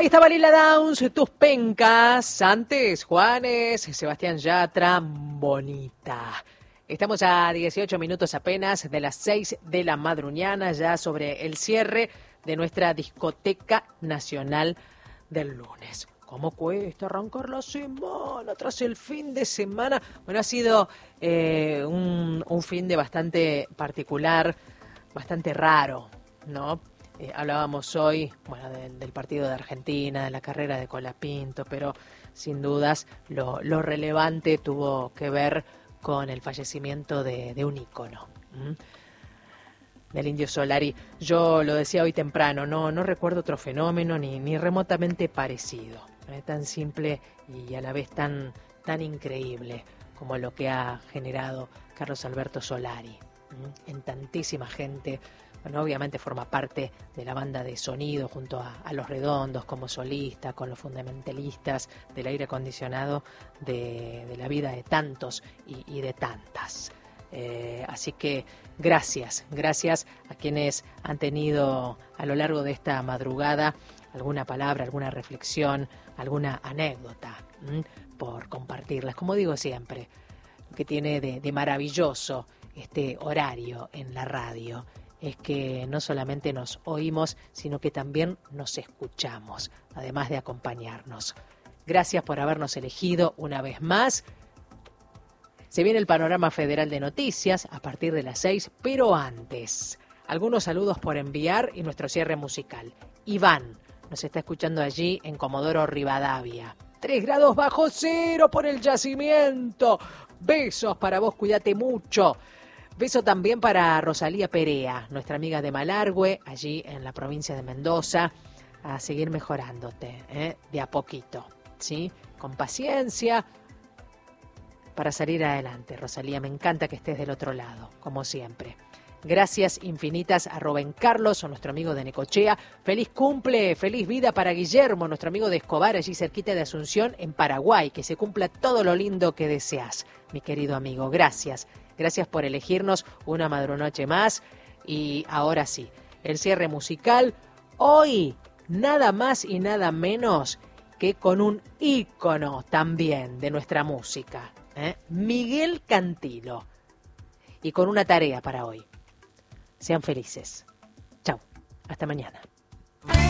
Ahí estaba Lila Downs, Tus Pencas, antes Juanes, Sebastián Yatra, Bonita. Estamos a 18 minutos apenas de las 6 de la madrugada, ya sobre el cierre de nuestra discoteca nacional del lunes. ¿Cómo cuesta arrancar la semana tras el fin de semana? Bueno, ha sido un fin de bastante particular, bastante raro, ¿no? Hablábamos hoy, bueno, del partido de Argentina, de la carrera de Colapinto, pero sin dudas lo relevante tuvo que ver con el fallecimiento de un ícono, del Indio Solari. Yo lo decía hoy temprano, no recuerdo otro fenómeno ni remotamente parecido, tan simple y a la vez tan increíble como lo que ha generado Carlos Alberto Solari en tantísima gente. Bueno, obviamente forma parte de la banda de sonido junto a Los Redondos como solista, con los fundamentalistas del aire acondicionado de la vida de tantos y de tantas. Así que gracias a quienes han tenido a lo largo de esta madrugada alguna palabra, alguna reflexión, alguna anécdota por compartirlas. Como digo siempre, lo que tiene de maravilloso este horario en la radio es que no solamente nos oímos, sino que también nos escuchamos, además de acompañarnos. Gracias por habernos elegido una vez más. Se viene el panorama federal de noticias a partir de las 6, pero antes, algunos saludos por enviar y nuestro cierre musical. Iván nos está escuchando allí en Comodoro Rivadavia. 3 grados bajo cero por el yacimiento. Besos para vos, cuídate mucho. Beso también para Rosalía Perea, nuestra amiga de Malargüe, allí en la provincia de Mendoza, a seguir mejorándote, de a poquito, ¿sí? Con paciencia para salir adelante. Rosalía, me encanta que estés del otro lado, como siempre. Gracias infinitas a Rubén Carlos, o nuestro amigo de Necochea. Feliz cumple, feliz vida para Guillermo, nuestro amigo de Escobar, allí cerquita de Asunción, en Paraguay. Que se cumpla todo lo lindo que deseas, mi querido amigo. Gracias. Gracias por elegirnos una madrunoche más. Y ahora sí, el cierre musical. Hoy, nada más y nada menos que con un ícono también de nuestra música, Miguel Cantilo. Y con una tarea para hoy. Sean felices. Chau. Hasta mañana.